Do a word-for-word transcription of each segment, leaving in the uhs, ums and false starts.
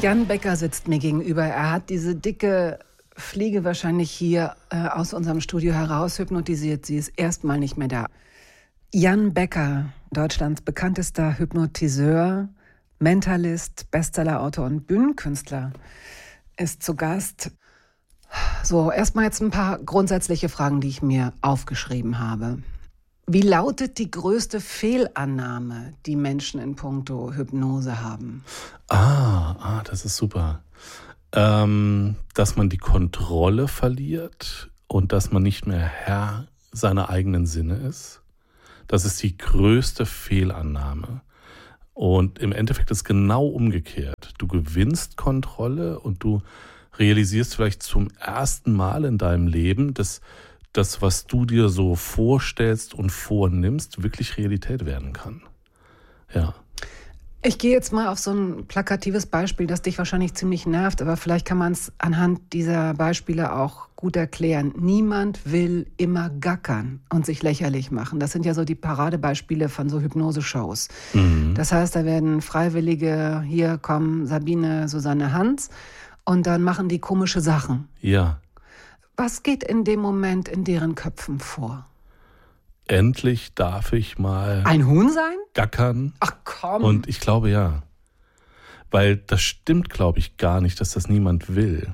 Jan Becker sitzt mir gegenüber. Er hat diese dicke Fliege wahrscheinlich hier äh, aus unserem Studio heraus hypnotisiert. Sie ist erstmal nicht mehr da. Jan Becker, Deutschlands bekanntester Hypnotiseur, Mentalist, Bestsellerautor und Bühnenkünstler, ist zu Gast. So, erstmal jetzt ein paar grundsätzliche Fragen, die ich mir aufgeschrieben habe. Wie lautet die größte Fehlannahme, die Menschen in puncto Hypnose haben? Ah, ah, das ist super. Ähm, dass man die Kontrolle verliert und dass man nicht mehr Herr seiner eigenen Sinne ist. Das ist die größte Fehlannahme. Und im Endeffekt ist es genau umgekehrt. Du gewinnst Kontrolle und du realisierst vielleicht zum ersten Mal in deinem Leben, dass das, was du dir so vorstellst und vornimmst, wirklich Realität werden kann. Ja. Ich gehe jetzt mal auf so ein plakatives Beispiel, das dich wahrscheinlich ziemlich nervt, aber vielleicht kann man es anhand dieser Beispiele auch gut erklären. Niemand will immer gackern und sich lächerlich machen. Das sind ja so die Paradebeispiele von so Hypnose-Shows. Mhm. Das heißt, da werden Freiwillige, hier kommen Sabine, Susanne, Hans, und dann machen die komische Sachen. Ja. Was geht in dem Moment in deren Köpfen vor? Endlich darf ich mal ein Huhn sein? Gackern. Ach komm. Und ich glaube ja. Weil das stimmt, glaube ich, gar nicht, dass das niemand will.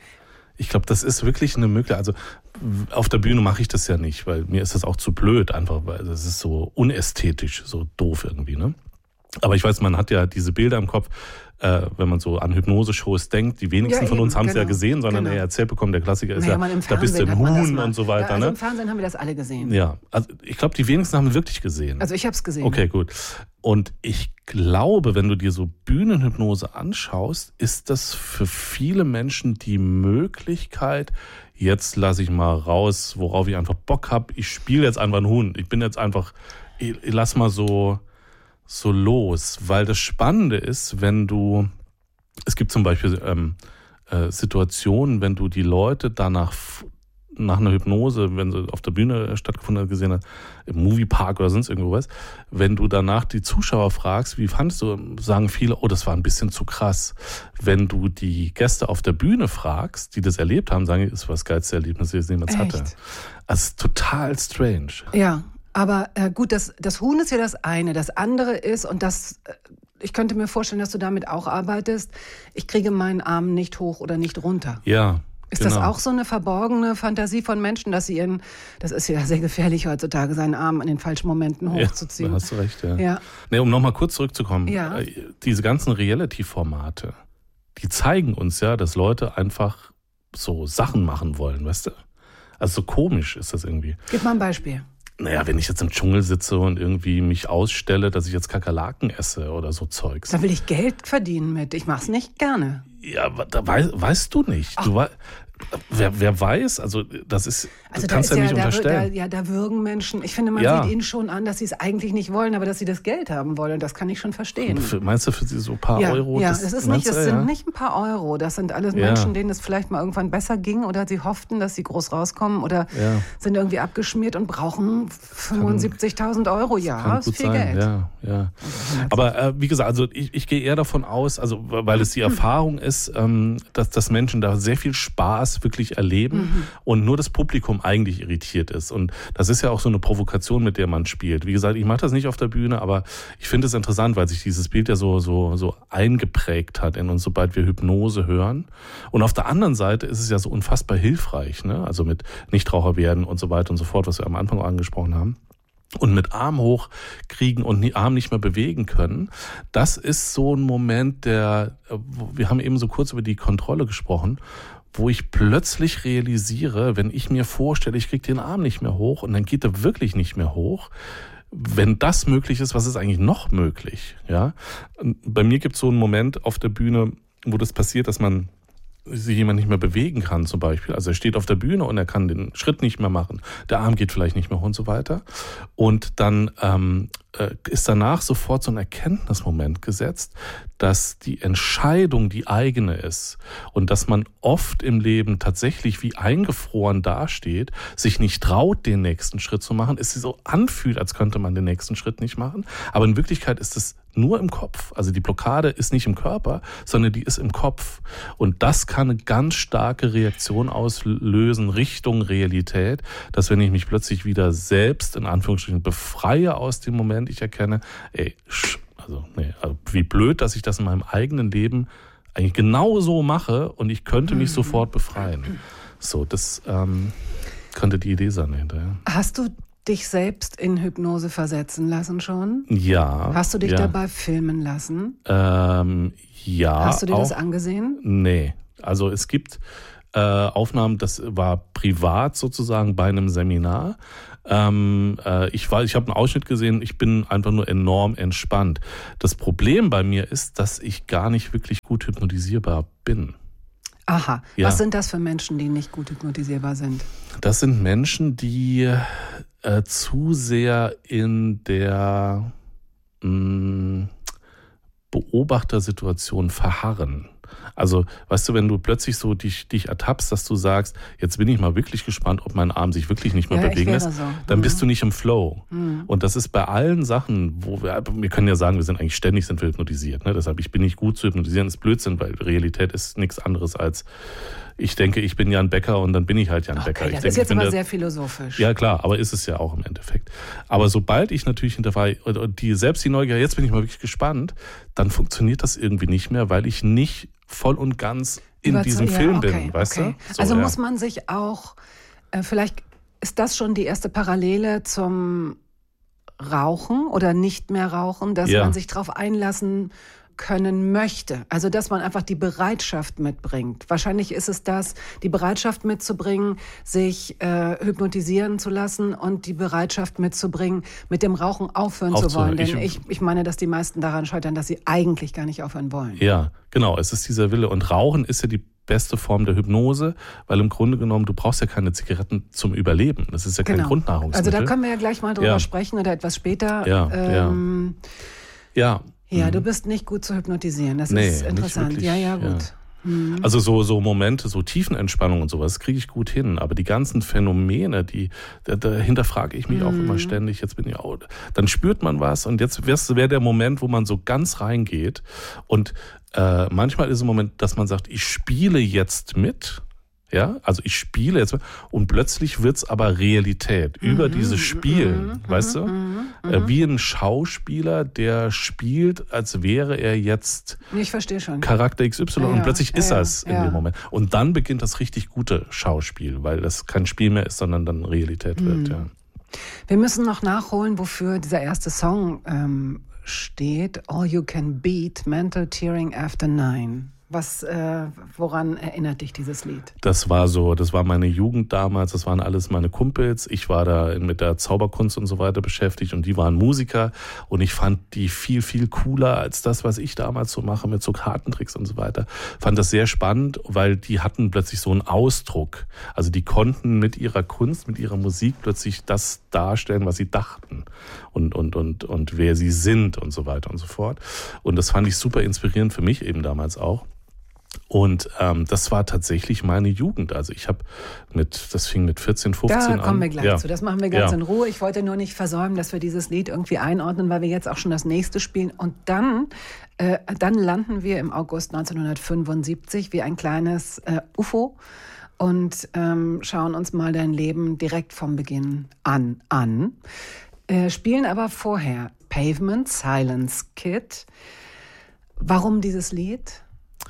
Ich glaube, das ist wirklich eine Möglichkeit. Also auf der Bühne mache ich das ja nicht, weil mir ist das auch zu blöd, einfach weil das ist so unästhetisch, so doof irgendwie, ne? Aber ich weiß, man hat ja diese Bilder im Kopf, äh, wenn man so an Hypnose-Shows denkt. Die wenigsten ja, von uns haben es genau, ja gesehen, sondern genau. er erzählt bekommen, der Klassiker ist naja, ja, da bist du ein Huhn und so weiter. Ja, also ne? Im Fernsehen haben wir das alle gesehen. Ja, also ich glaube, die wenigsten haben es wirklich gesehen. Also ich habe es gesehen. Okay, gut. Und ich glaube, wenn du dir so Bühnenhypnose anschaust, ist das für viele Menschen die Möglichkeit, jetzt lasse ich mal raus, worauf ich einfach Bock habe. Ich spiele jetzt einfach ein Huhn. Ich bin jetzt einfach, ich, ich lass mal so... so los, weil das Spannende ist, wenn du, es gibt zum Beispiel ähm, äh, Situationen, wenn du die Leute danach nach einer Hypnose, wenn sie auf der Bühne stattgefunden hat, gesehen hat, im Moviepark oder sonst irgendwo was, wenn du danach die Zuschauer fragst, wie fandest du, sagen viele, oh, das war ein bisschen zu krass. Wenn du die Gäste auf der Bühne fragst, die das erlebt haben, sagen, das war das geilste Erlebnis, das ich jemals hatte. Also es ist total strange. Ja. Aber äh, gut, das, das Huhn ist ja das eine. Das andere ist, und das, äh, ich könnte mir vorstellen, dass du damit auch arbeitest, ich kriege meinen Arm nicht hoch oder nicht runter. Ja, Ist genau. das auch so eine verborgene Fantasie von Menschen, dass sie ihren, das ist ja sehr gefährlich heutzutage, seinen Arm in den falschen Momenten hochzuziehen. Ja, da hast du recht, ja. ja. Nee, um nochmal kurz zurückzukommen, ja. diese ganzen Reality-Formate, die zeigen uns ja, dass Leute einfach so Sachen machen wollen, weißt du? Also so komisch ist das irgendwie. Gib mal ein Beispiel. Naja, wenn ich jetzt im Dschungel sitze und irgendwie mich ausstelle, dass ich jetzt Kakerlaken esse oder so Zeugs. Da will ich Geld verdienen mit. Ich mach's nicht gerne. Ja, da weißt, weißt du nicht. Du wei- wer, wer weiß, also das ist, also du kannst da ist ja nicht da, unterstellen. Da, ja, da würgen Menschen. Ich finde, man ja. sieht ihnen schon an, dass sie es eigentlich nicht wollen, aber dass sie das Geld haben wollen. Und das kann ich schon verstehen. Für, meinst du für sie so ein paar ja, Euro? Ja, das, das, ist nicht, das ja? sind nicht ein paar Euro. Das sind alles ja. Menschen, denen es vielleicht mal irgendwann besser ging oder sie hofften, dass sie groß rauskommen oder ja. sind irgendwie abgeschmiert und brauchen fünfundsiebzigtausend Euro. Ja, kann ist gut viel sein. Geld. Ja, ja. Aber äh, wie gesagt, also ich, ich gehe eher davon aus, also weil es die Erfahrung ist, ähm, dass, dass Menschen da sehr viel Spaß wirklich erleben mhm. und nur das Publikum eigentlich irritiert ist. Und das ist ja auch so eine Provokation, mit der man spielt. Wie gesagt, ich mache das nicht auf der Bühne, aber ich finde es interessant, weil sich dieses Bild ja so, so, so eingeprägt hat in uns, sobald wir Hypnose hören. Und auf der anderen Seite ist es ja so unfassbar hilfreich, ne? Also mit Nichtraucher werden und so weiter und so fort, was wir am Anfang auch angesprochen haben. Und mit Arm hochkriegen und die Arm nicht mehr bewegen können, das ist so ein Moment, der, wir haben eben so kurz über die Kontrolle gesprochen, wo ich plötzlich realisiere, wenn ich mir vorstelle, ich kriege den Arm nicht mehr hoch und dann geht er wirklich nicht mehr hoch. Wenn das möglich ist, was ist eigentlich noch möglich? Ja, bei mir gibt es so einen Moment auf der Bühne, wo das passiert, dass man sich jemand nicht mehr bewegen kann zum Beispiel. Also er steht auf der Bühne und er kann den Schritt nicht mehr machen. Der Arm geht vielleicht nicht mehr hoch und so weiter. Und dann ähm, äh, ist danach sofort so ein Erkenntnismoment gesetzt, dass die Entscheidung die eigene ist und dass man oft im Leben tatsächlich wie eingefroren dasteht, sich nicht traut, den nächsten Schritt zu machen, es sich so anfühlt, als könnte man den nächsten Schritt nicht machen. Aber in Wirklichkeit ist es nur im Kopf. Also die Blockade ist nicht im Körper, sondern die ist im Kopf. Und das kann eine ganz starke Reaktion auslösen Richtung Realität, dass wenn ich mich plötzlich wieder selbst in Anführungsstrichen befreie aus dem Moment, ich erkenne, ey, also, nee, also wie blöd, dass ich das in meinem eigenen Leben eigentlich genau so mache und ich könnte mich mhm. sofort befreien. So, das ähm, könnte die Idee sein hinterher. Hast du dich selbst in Hypnose versetzen lassen schon? Ja. Hast du dich ja. dabei filmen lassen? Ähm, ja. Hast du dir auch, das angesehen? Nee. Also es gibt äh, Aufnahmen, das war privat sozusagen bei einem Seminar. Ähm, äh, ich war, ich habe einen Ausschnitt gesehen, ich bin einfach nur enorm entspannt. Das Problem bei mir ist, dass ich gar nicht wirklich gut hypnotisierbar bin. Aha. Ja. Was sind das für Menschen, die nicht gut hypnotisierbar sind? Das sind Menschen, die äh, zu sehr in der mh, Beobachtersituation verharren. Also, weißt du, wenn du plötzlich so dich, dich ertappst, dass du sagst, jetzt bin ich mal wirklich gespannt, ob mein Arm sich wirklich nicht mehr ja, bewegen lässt, so. dann mhm. bist du nicht im Flow. Mhm. Und das ist bei allen Sachen, wo wir, wir können ja sagen, wir sind eigentlich ständig sind wir hypnotisiert. Ne? Deshalb, ich bin nicht gut zu hypnotisieren, das ist Blödsinn, weil Realität ist nichts anderes als, ich denke, ich bin Jan Becker und dann bin ich halt Jan okay, Becker. Ich das denke, ist jetzt ich bin aber der, sehr philosophisch. Ja klar, aber ist es ja auch im Endeffekt. Aber sobald ich natürlich hinterfrage, die, selbst die Neugier, jetzt bin ich mal wirklich gespannt, dann funktioniert das irgendwie nicht mehr, weil ich nicht voll und ganz in Überze- diesem ja, Film okay, bin, weißt okay. du? So, also ja. muss man sich auch, äh, vielleicht ist das schon die erste Parallele zum Rauchen oder nicht mehr rauchen, dass ja. man sich darauf einlassen können möchte. Also dass man einfach die Bereitschaft mitbringt. Wahrscheinlich ist es das, die Bereitschaft mitzubringen, sich äh, hypnotisieren zu lassen und die Bereitschaft mitzubringen, mit dem Rauchen aufhören Aufzuhören. zu wollen. Denn ich, ich, ich meine, dass die meisten daran scheitern, dass sie eigentlich gar nicht aufhören wollen. Ja, genau. Es ist dieser Wille. Und Rauchen ist ja die beste Form der Hypnose, weil im Grunde genommen, du brauchst ja keine Zigaretten zum Überleben. Das ist ja kein genau. Grundnahrungsmittel. Also da können wir ja gleich mal drüber ja. sprechen oder etwas später. Ja, ähm, ja. Ja, du bist nicht gut zu hypnotisieren. Das nee, ist interessant. wirklich, ja, ja, gut. Ja. Mhm. Also so, so Momente, so Tiefenentspannung und sowas kriege ich gut hin. Aber die ganzen Phänomene, die, da, dahinter frage ich mich mhm. auch immer ständig, jetzt bin ich auch, dann spürt man was und jetzt wäre der Moment, wo man so ganz reingeht. Und äh, manchmal ist es ein Moment, dass man sagt, ich spiele jetzt mit. Ja, also ich spiele jetzt und plötzlich wird's aber Realität mhm, über dieses Spielen, mhm, weißt du? Mhm, äh, wie ein Schauspieler, der spielt, als wäre er jetzt ich verstehe schon. Charakter X Y ja, und plötzlich ja, ist ja, er es in ja. dem Moment. Und dann beginnt das richtig gute Schauspiel, weil das kein Spiel mehr ist, sondern dann Realität mhm. wird. Ja. Wir müssen noch nachholen, wofür dieser erste Song ähm, steht. All You Can Beat, Mental Tearing After Nine. Was, äh, woran erinnert dich dieses Lied? Das war so, das war meine Jugend damals, das waren alles meine Kumpels. Ich war da mit der Zauberkunst und so weiter beschäftigt und die waren Musiker und ich fand die viel, viel cooler als das, was ich damals so mache mit so Kartentricks und so weiter. Fand das sehr spannend, weil die hatten plötzlich so einen Ausdruck. Also die konnten mit ihrer Kunst, mit ihrer Musik plötzlich das darstellen, was sie dachten und, und, und, und wer sie sind und so weiter und so fort. Und das fand ich super inspirierend für mich eben damals auch. Und ähm, das war tatsächlich meine Jugend. Also ich habe mit, das fing mit vierzehn, fünfzehn an. Da kommen wir gleich ja. zu. Das machen wir ganz ja. in Ruhe. Ich wollte nur nicht versäumen, dass wir dieses Lied irgendwie einordnen, weil wir jetzt auch schon das nächste spielen. Und dann, äh, dann landen wir im August neunzehnhundertfünfundsiebzig wie ein kleines äh, U F O und ähm, schauen uns mal dein Leben direkt vom Beginn an an. Äh, spielen aber vorher Pavement, Silence Kid. Warum dieses Lied?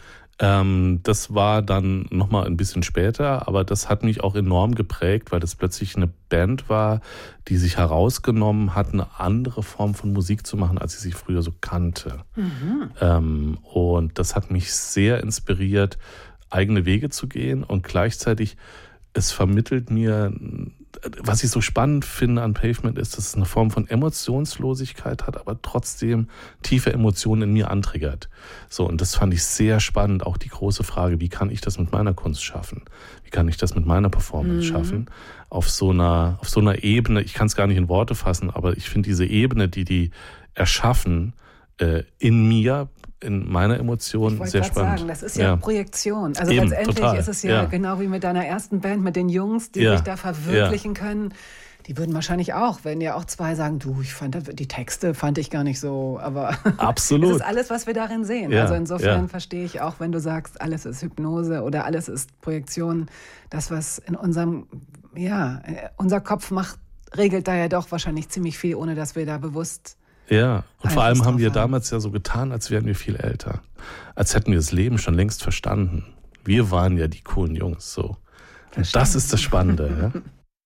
Ähm, das war dann nochmal ein bisschen später, aber das hat mich auch enorm geprägt, weil das plötzlich eine Band war, die sich herausgenommen hat, eine andere Form von Musik zu machen, als sie sich früher so kannte. Mhm. Ähm, und das hat mich sehr inspiriert, eigene Wege zu gehen und gleichzeitig, es vermittelt mir, was ich so spannend finde an Pavement ist, dass es eine Form von Emotionslosigkeit hat, aber trotzdem tiefe Emotionen in mir antriggert. So, und das fand ich sehr spannend. Auch die große Frage, wie kann ich das mit meiner Kunst schaffen? Wie kann ich das mit meiner Performance mhm. schaffen? Auf so einer, auf so einer Ebene, ich kann es gar nicht in Worte fassen, aber ich finde diese Ebene, die die erschaffen, äh, in mir, in meiner Emotion sehr spannend. Sagen, das ist ja, ja. Projektion. Also Eben, letztendlich total. ist es ja, ja genau wie mit deiner ersten Band, mit den Jungs, die ja. sich da verwirklichen ja. können. Die würden wahrscheinlich auch, wenn ja auch zwei sagen, du, ich fand die Texte fand ich gar nicht so, aber absolut. Das ist alles, was wir darin sehen. Ja, also insofern ja. verstehe ich auch, wenn du sagst, alles ist Hypnose oder alles ist Projektion. Das, was in unserem, ja, unser Kopf macht, regelt da ja doch wahrscheinlich ziemlich viel, ohne dass wir da bewusst... Ja, und vor allem haben wir haben. damals ja so getan, als wären wir viel älter. Als hätten wir das Leben schon längst verstanden. Wir waren ja die coolen Jungs, so. Und das ist das Spannende, ja.